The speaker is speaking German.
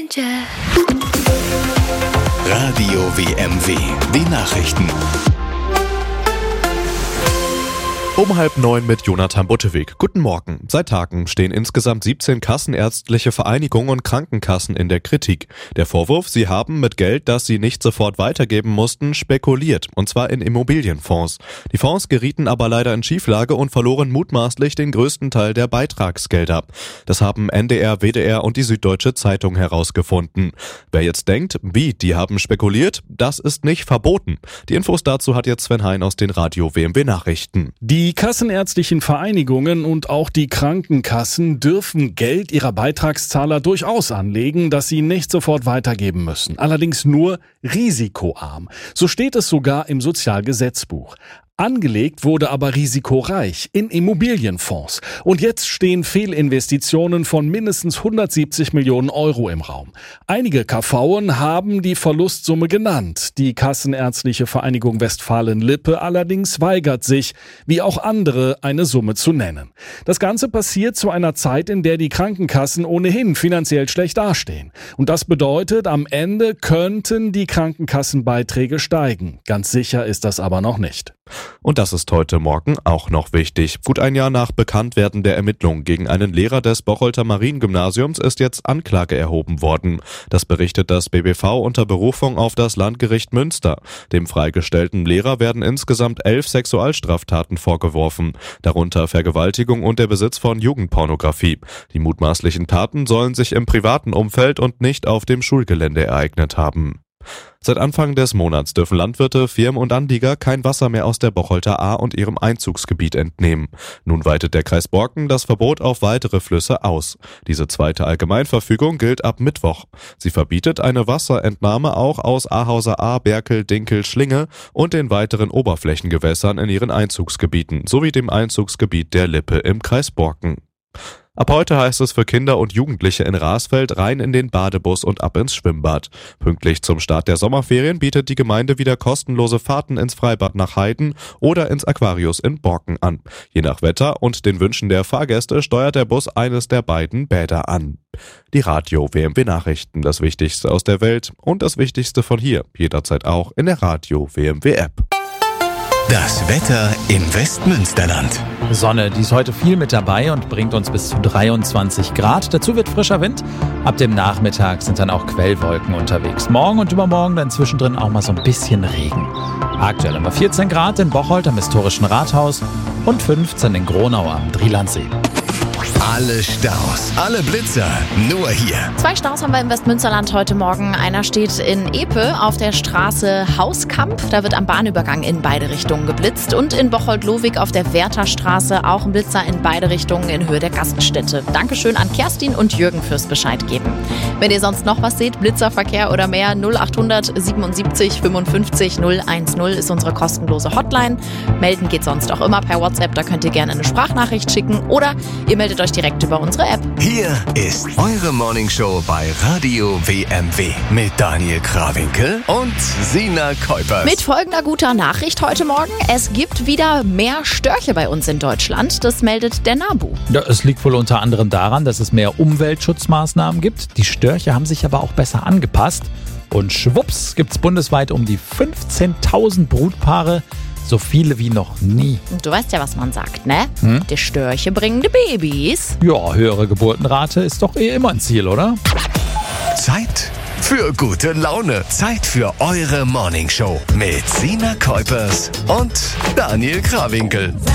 Radio WMW, die Nachrichten. Um 8:30 mit Jonathan Butteweg. Guten Morgen. Seit Tagen stehen insgesamt 17 kassenärztliche Vereinigungen und Krankenkassen in der Kritik. Der Vorwurf, sie haben mit Geld, das sie nicht sofort weitergeben mussten, spekuliert, und zwar in Immobilienfonds. Die Fonds gerieten aber leider in Schieflage und verloren mutmaßlich den größten Teil der Beitragsgelder. Das haben NDR, WDR und die Süddeutsche Zeitung herausgefunden. Wer jetzt denkt, wie, die haben spekuliert, das ist nicht verboten. Die Infos dazu hat jetzt Sven Hein aus den Radio WMW Nachrichten. Die kassenärztlichen Vereinigungen und auch die Krankenkassen dürfen Geld ihrer Beitragszahler durchaus anlegen, das sie nicht sofort weitergeben müssen. Allerdings nur risikoarm. So steht es sogar im Sozialgesetzbuch. Angelegt wurde aber risikoreich in Immobilienfonds. Und jetzt stehen Fehlinvestitionen von mindestens 170 Millionen Euro im Raum. Einige KVen haben die Verlustsumme genannt. Die Kassenärztliche Vereinigung Westfalen-Lippe allerdings weigert sich, wie auch andere, eine Summe zu nennen. Das Ganze passiert zu einer Zeit, in der die Krankenkassen ohnehin finanziell schlecht dastehen. Und das bedeutet, am Ende könnten die Krankenkassenbeiträge steigen. Ganz sicher ist das aber noch nicht. Und das ist heute Morgen auch noch wichtig. Gut ein Jahr nach Bekanntwerden der Ermittlungen gegen einen Lehrer des Bocholter Mariengymnasiums ist jetzt Anklage erhoben worden. Das berichtet das BBV unter Berufung auf das Landgericht Münster. Dem freigestellten Lehrer werden insgesamt 11 Sexualstraftaten vorgeworfen, darunter Vergewaltigung und der Besitz von Jugendpornografie. Die mutmaßlichen Taten sollen sich im privaten Umfeld und nicht auf dem Schulgelände ereignet haben. Seit Anfang des Monats dürfen Landwirte, Firmen und Anlieger kein Wasser mehr aus der Bocholter Ahr und ihrem Einzugsgebiet entnehmen. Nun weitet der Kreis Borken das Verbot auf weitere Flüsse aus. Diese zweite Allgemeinverfügung gilt ab Mittwoch. Sie verbietet eine Wasserentnahme auch aus Ahauser Ahr, Berkel, Dinkel, Schlinge und den weiteren Oberflächengewässern in ihren Einzugsgebieten sowie dem Einzugsgebiet der Lippe im Kreis Borken. Ab heute heißt es für Kinder und Jugendliche in Rasfeld rein in den Badebus und ab ins Schwimmbad. Pünktlich zum Start der Sommerferien bietet die Gemeinde wieder kostenlose Fahrten ins Freibad nach Heiden oder ins Aquarius in Borken an. Je nach Wetter und den Wünschen der Fahrgäste steuert der Bus eines der beiden Bäder an. Die Radio WMW Nachrichten, das Wichtigste aus der Welt und das Wichtigste von hier, jederzeit auch in der Radio WMW App. Das Wetter im Westmünsterland. Sonne, die ist heute viel mit dabei und bringt uns bis zu 23 Grad. Dazu wird frischer Wind. Ab dem Nachmittag sind dann auch Quellwolken unterwegs. Morgen und übermorgen dann zwischendrin auch mal so ein bisschen Regen. Aktuell haben wir 14 Grad in Bocholt am historischen Rathaus und 15 in Gronau am Drielandsee. Alle Staus, alle Blitzer, nur hier. 2 Staus haben wir im Westmünsterland heute Morgen. Einer steht in Epe auf der Straße Hauskamp. Da wird am Bahnübergang in beide Richtungen geblitzt. Und in Bocholt-Lowig auf der Wertherstraße auch ein Blitzer in beide Richtungen in Höhe der Gaststätte. Dankeschön an Kerstin und Jürgen fürs Bescheid geben. Wenn ihr sonst noch was seht, Blitzerverkehr oder mehr, 0800 77 55 010 ist unsere kostenlose Hotline. Melden geht sonst auch immer per WhatsApp. Da könnt ihr gerne eine Sprachnachricht schicken oder ihr meldet euch direkt über unsere App. Hier ist eure Morningshow bei Radio WMW mit Daniel Krawinkel und Sina Kuipers. Mit folgender guter Nachricht heute Morgen. Es gibt wieder mehr Störche bei uns in Deutschland. Das meldet der NABU. Ja, es liegt wohl unter anderem daran, dass es mehr Umweltschutzmaßnahmen gibt. Die Störche haben sich aber auch besser angepasst. Und schwupps gibt's bundesweit um die 15.000 Brutpaare. So viele wie noch nie. Und du weißt ja, was man sagt, ne? Die Störche bringen die Babys. Ja, höhere Geburtenrate ist doch immer ein Ziel, oder? Zeit für gute Laune. Zeit für eure Morningshow mit Sina Kuipers und Daniel Krawinkel.